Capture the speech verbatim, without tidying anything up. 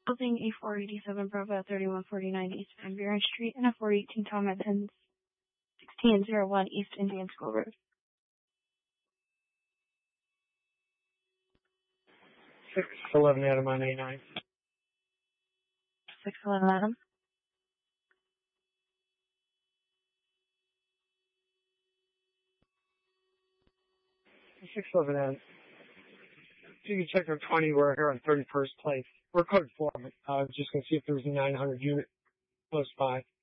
Building A four eighty-seven Bravo thirty-one forty-nine East Van Buren Street and a four eighteen Tom Evans sixteen oh one East Indian School Road. six eleven Adam on A nine. six eleven Adam. six eleven Adam. So you can check our twenty, we're here on thirty-first Place. We're code four, but I was just going to see if there was a nine hundred unit close by.